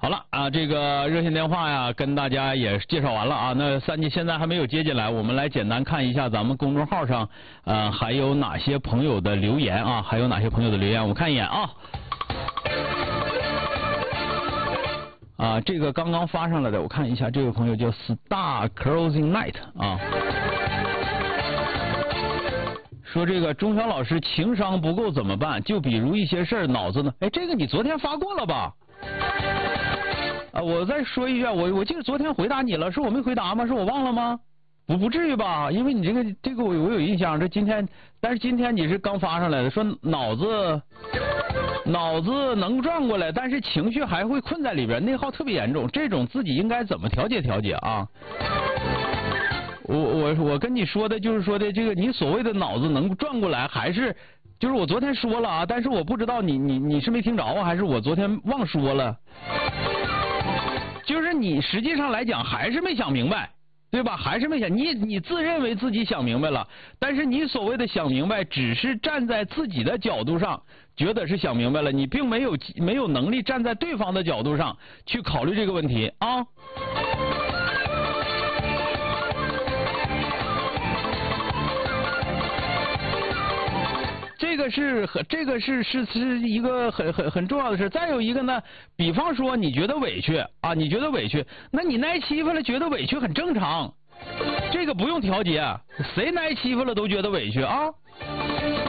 好了啊，这个热线电话呀，跟大家也介绍完了啊。那三姐现在还没有接进来，我们来简单看一下咱们公众号上还有哪些朋友的留言啊？还有哪些朋友的留言？我们看一眼啊。啊，这个刚刚发上来的，我看一下，这位朋友叫 Star Closing Night 啊，说这个钟晓老师情商不够怎么办？就比如一些事儿脑子呢？哎，这个你昨天发过了吧？啊，我再说一遍，我记得昨天回答你了，是我没回答吗？是我忘了吗？不至于吧？因为你这个我有印象，但是今天你是刚发上来的，说脑子能转过来，但是情绪还会困在里边，内耗特别严重，这种自己应该怎么调节啊？我跟你说的就是说的这个，你所谓的脑子能转过来，还是就是我昨天说了啊，但是我不知道你是没听着啊，还是我昨天忘说了？就是你实际上来讲还是没想明白，对吧？还是没想，你自认为自己想明白了，但是你所谓的想明白，只是站在自己的角度上觉得是想明白了，你并没有能力站在对方的角度上去考虑这个问题啊。这个是一个很重要的事。再有一个呢，比方说你觉得委屈啊，那你挨欺负了觉得委屈很正常，这个不用调节，谁挨欺负了都觉得委屈啊。